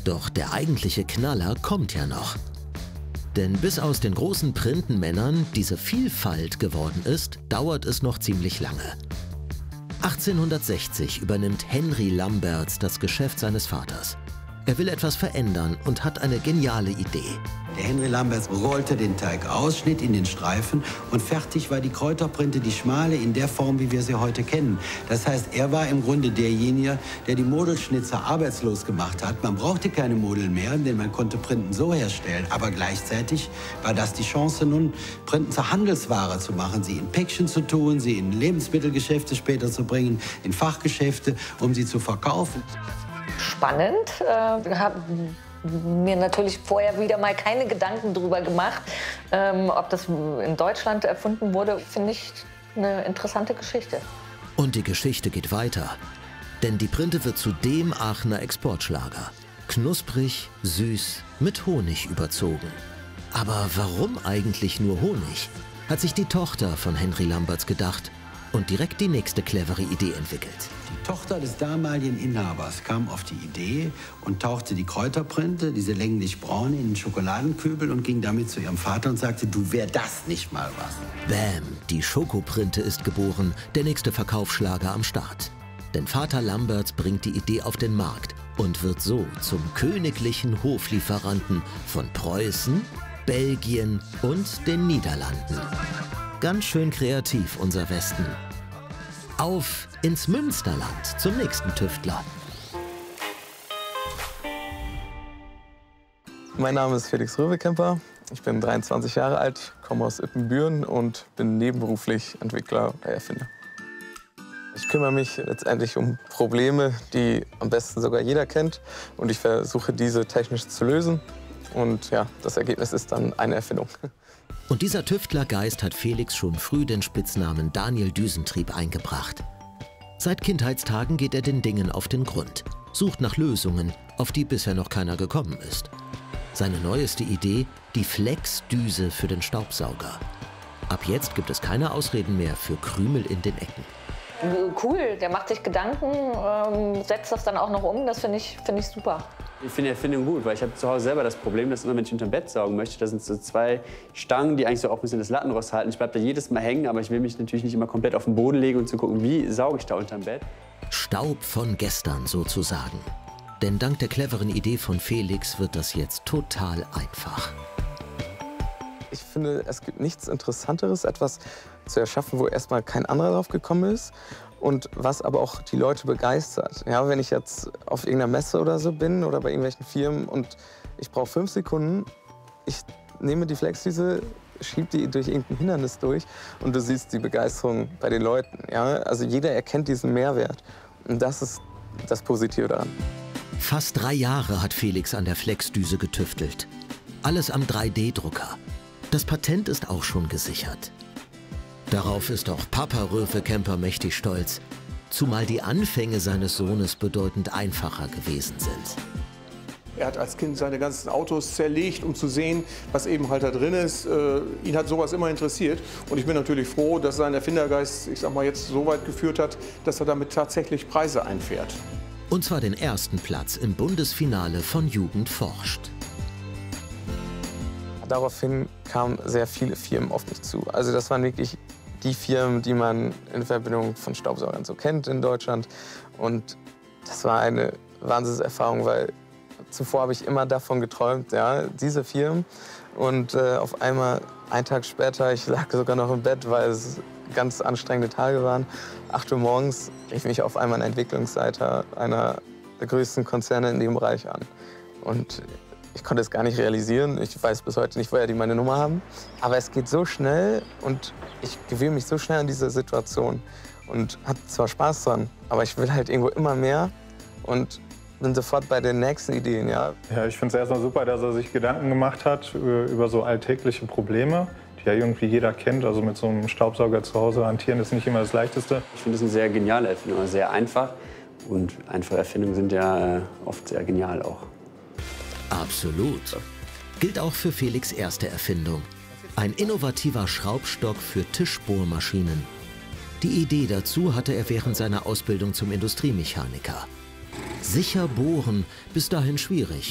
Doch der eigentliche Knaller kommt ja noch. Denn bis aus den großen Printenmännern diese Vielfalt geworden ist, dauert es noch ziemlich lange. 1860 übernimmt Henry Lamberts das Geschäft seines Vaters. Er will etwas verändern und hat eine geniale Idee. Der Henry Lamberts rollte den Teig aus, schnitt ihn in Streifen und fertig war die Kräuterprinte, die schmale, in der Form, wie wir sie heute kennen. Das heißt, er war im Grunde derjenige, der die Modelschnitzer arbeitslos gemacht hat. Man brauchte keine Model mehr, denn man konnte Printen so herstellen. Aber gleichzeitig war das die Chance, nun Printen zur Handelsware zu machen, sie in Päckchen zu tun, sie in Lebensmittelgeschäfte später zu bringen, in Fachgeschäfte, um sie zu verkaufen. Spannend. Habe mir natürlich vorher wieder mal keine Gedanken darüber gemacht, ob das in Deutschland erfunden wurde. Finde ich eine interessante Geschichte. Und die Geschichte geht weiter. Denn die Printe wird zu dem Aachener Exportschlager. Knusprig, süß, mit Honig überzogen. Aber warum eigentlich nur Honig? Hat sich die Tochter von Henry Lamberts gedacht und direkt die nächste clevere Idee entwickelt. Die Tochter des damaligen Inhabers kam auf die Idee und tauchte die Kräuterprinte, diese länglich braune, in den Schokoladenkübel und ging damit zu ihrem Vater und sagte, du, wär das nicht mal was. Bäm, die Schokoprinte ist geboren, der nächste Verkaufsschlager am Start. Denn Vater Lamberts bringt die Idee auf den Markt und wird so zum königlichen Hoflieferanten von Preußen, Belgien und den Niederlanden. Ganz schön kreativ, unser Westen. Auf ins Münsterland zum nächsten Tüftler. Mein Name ist Felix Röwekemper. Ich bin 23 Jahre alt, komme aus Ippenbüren und bin nebenberuflich Entwickler und Erfinder. Ich kümmere mich letztendlich um Probleme, die am besten sogar jeder kennt. Und ich versuche, diese technisch zu lösen. Und ja, das Ergebnis ist dann eine Erfindung. Und dieser Tüftlergeist hat Felix schon früh den Spitznamen Daniel Düsentrieb eingebracht. Seit Kindheitstagen geht er den Dingen auf den Grund, sucht nach Lösungen, auf die bisher noch keiner gekommen ist. Seine neueste Idee, die Flex-Düse für den Staubsauger. Ab jetzt gibt es keine Ausreden mehr für Krümel in den Ecken. Cool, der macht sich Gedanken, setzt das dann auch noch um, das finde ich super. Ich finde die Erfindung gut, weil ich habe zu Hause selber das Problem, dass immer, wenn ich unterm Bett saugen möchte, da sind so zwei Stangen, die eigentlich so auch ein bisschen das Lattenrost halten. Ich bleibe da jedes Mal hängen, aber ich will mich natürlich nicht immer komplett auf den Boden legen und zu gucken, wie sauge ich da unterm Bett. Staub von gestern sozusagen. Denn dank der cleveren Idee von Felix wird das jetzt total einfach. Ich finde, es gibt nichts Interessanteres, etwas zu erschaffen, wo erstmal kein anderer drauf gekommen ist und was aber auch die Leute begeistert. Ja, wenn ich jetzt auf irgendeiner Messe oder so bin oder bei irgendwelchen Firmen und ich brauche 5 Sekunden, ich nehme die Flexdüse, schiebe die durch irgendein Hindernis durch und du siehst die Begeisterung bei den Leuten. Ja? Also jeder erkennt diesen Mehrwert und das ist das Positive daran. Fast 3 Jahre hat Felix an der Flexdüse getüftelt. Alles am 3D-Drucker. Das Patent ist auch schon gesichert. Darauf ist auch Papa Röwekemper mächtig stolz, zumal die Anfänge seines Sohnes bedeutend einfacher gewesen sind. Er hat als Kind seine ganzen Autos zerlegt, um zu sehen, was eben halt da drin ist. Ihn hat sowas immer interessiert. Und ich bin natürlich froh, dass sein Erfindergeist, ich sag mal, jetzt so weit geführt hat, dass er damit tatsächlich Preise einfährt. Und zwar den ersten Platz im Bundesfinale von Jugend forscht. Daraufhin kamen sehr viele Firmen auf mich zu. Also das waren wirklich die Firmen, die man in Verbindung von Staubsaugern so kennt in Deutschland. Und das war eine Wahnsinnserfahrung, weil zuvor habe ich immer davon geträumt, ja, diese Firmen. Und auf einmal, einen Tag später, ich lag sogar noch im Bett, weil es ganz anstrengende Tage waren. 8 Uhr morgens rief mich auf einmal ein Entwicklungsleiter einer der größten Konzerne in dem Bereich an. Und ich konnte es gar nicht realisieren. Ich weiß bis heute nicht, woher die meine Nummer haben. Aber es geht so schnell und ich gewöhne mich so schnell an diese Situation. Und habe zwar Spaß dran, aber ich will halt irgendwo immer mehr und bin sofort bei den nächsten Ideen. Ja, ich finde es erstmal super, dass er sich Gedanken gemacht hat über so alltägliche Probleme, die ja irgendwie jeder kennt. Also mit so einem Staubsauger zu Hause hantieren ist nicht immer das Leichteste. Ich finde es eine sehr geniale Erfindung, sehr einfach. Und einfache Erfindungen sind ja oft sehr genial auch. Absolut. Gilt auch für Felix' erste Erfindung. Ein innovativer Schraubstock für Tischbohrmaschinen. Die Idee dazu hatte er während seiner Ausbildung zum Industriemechaniker. Sicher bohren, bis dahin schwierig.